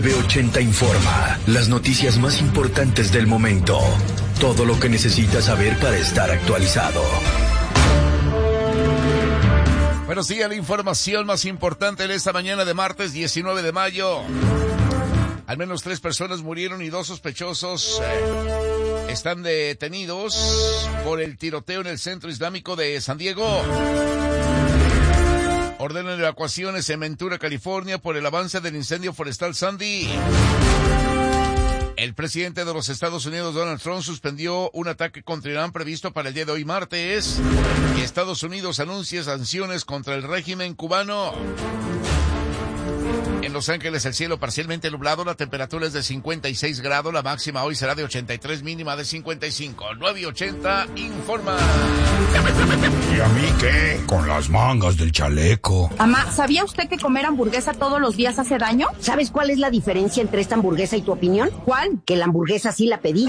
980 informa. Las noticias más importantes del momento. Todo lo que necesitas saber para estar actualizado. Bueno, sigue la información más importante de esta mañana de martes 19 de mayo. Al menos 3 personas murieron y 2 sospechosos están detenidos por el tiroteo en el centro islámico de San Diego. Ordenan evacuaciones en Ventura, California, por el avance del incendio forestal Sandy. El presidente de los Estados Unidos, Donald Trump, suspendió un ataque contra Irán previsto para el día de hoy martes. Y Estados Unidos anuncia sanciones contra el régimen cubano. En Los Ángeles el cielo parcialmente nublado, la temperatura es de 56 grados, la máxima hoy será de 83, mínima de 55. 9:80 informa. ¿Y a mí qué? Con las mangas del chaleco. Amá, ¿sabía usted que comer hamburguesa todos los días hace daño? ¿Sabes cuál es la diferencia entre esta hamburguesa y tu opinión? ¿Cuál? Que la hamburguesa sí la pedí.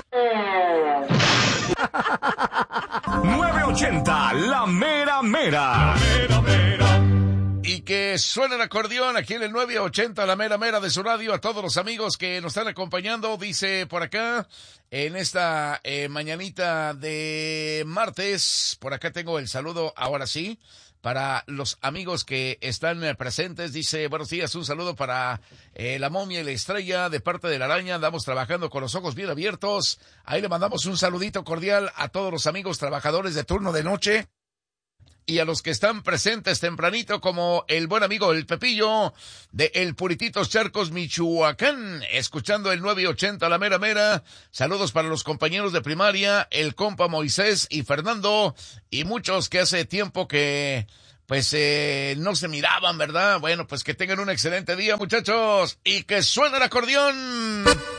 980, la mera mera. La mera mera. Y que suene el acordeón aquí en el 980, la mera mera de su radio. A todos los amigos que nos están acompañando, dice por acá, en esta mañanita de martes. Por acá tengo el saludo, ahora sí, para los amigos que están presentes. Dice, buenos días, un saludo para la momia y la estrella de parte de la araña. Andamos trabajando con los ojos bien abiertos. Ahí le mandamos un saludito cordial a todos los amigos trabajadores de turno de noche. Y a los que están presentes tempranito, como el buen amigo El Pepillo de El Purititos Charcos, Michoacán, escuchando el 980 la mera mera. Saludos para los compañeros de primaria, el compa Moisés y Fernando, y muchos que hace tiempo que pues no se miraban, ¿verdad? Bueno, pues que tengan un excelente día, muchachos, y que suene el acordeón.